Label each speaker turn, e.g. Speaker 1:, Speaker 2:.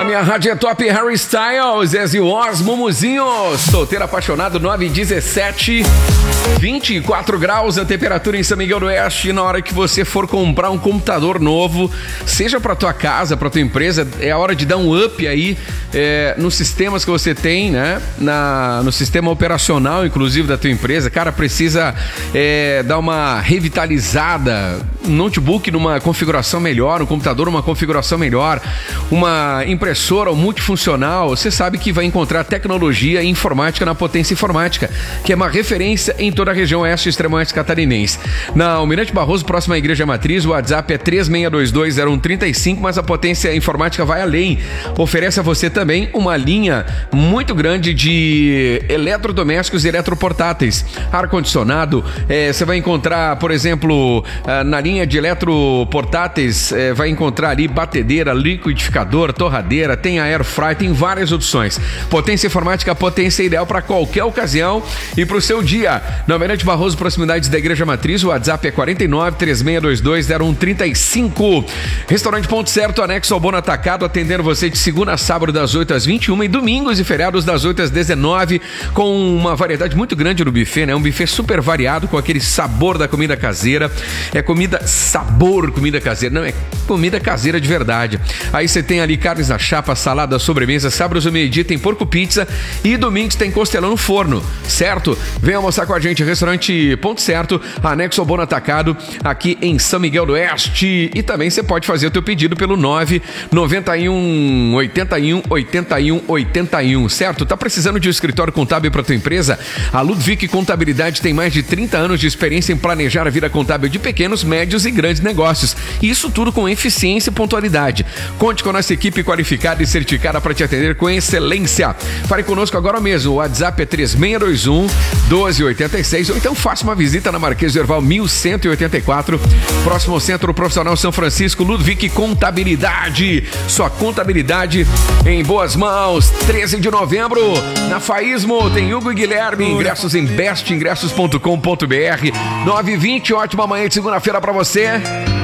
Speaker 1: minha rádio é top, Harry Styles, Ezzy Oz, Mumuzinho, solteiro apaixonado, 9h17, 24 graus a temperatura em São Miguel do Oeste. Na hora que você for comprar um computador novo, seja para tua casa, para tua empresa, é a hora de dar um up aí nos sistemas que você tem, né? No sistema operacional, inclusive, da tua empresa. Cara, precisa dar uma revitalizada, um notebook numa configuração melhor, um computador numa configuração melhor, uma impressora multifuncional. Você sabe que vai encontrar tecnologia e informática na Potência Informática, que é uma referência em toda a região oeste e extremo oeste catarinense. Na Almirante Barroso, próxima à Igreja Matriz, o WhatsApp é 36220135, mas a Potência Informática vai além. Oferece a você também uma linha muito grande de eletrodomésticos e eletroportáteis. Ar-condicionado, você vai encontrar, por exemplo, na linha de eletroportáteis, vai encontrar ali batedeira, liquidificador, torradeira, tem a air fry, tem várias opções. Potência Informática, a potência ideal para qualquer ocasião e para o seu dia. Na Almirante Barroso, proximidades da Igreja Matriz, o WhatsApp é 49-3622-0135. Restaurante Ponto Certo, anexo ao Bono Atacado, atendendo você de segunda a sábado das 8 às 21 e domingos e feriados das 8 às 19, com uma variedade muito grande no buffet, né? Um buffet super variado, com aquele sabor da comida caseira. É comida sabor, comida caseira, não é comida caseira de verdade. Aí você tem ali carnes na chapa, salada, sobremesa. Sábados ao meio-dia tem porco pizza e domingos tem costelão no forno, certo? Vem almoçar com a gente, restaurante Ponto Certo, anexo ao Bono Atacado, aqui em São Miguel do Oeste. E também você pode fazer o teu pedido pelo 991 81 81 81, certo? Tá precisando de um escritório contábil para tua empresa? A Ludwig Contabilidade tem mais de 30 anos de experiência em planejar a vida contábil de pequenos, médios e grandes negócios. E isso tudo com eficiência e pontualidade. Conte com a nossa equipe qualificada e certificada para te atender com excelência. Fale conosco agora mesmo. O WhatsApp é 3621-1286, ou então faça uma visita na Marquês do Herval 1184, próximo ao Centro Profissional São Francisco. Ludwig Contabilidade, sua contabilidade em boas mãos. 13 de novembro, na Faísmo, tem Hugo e Guilherme. Ingressos em bestingressos.com.br. 9h20, ótima manhã de segunda-feira para você.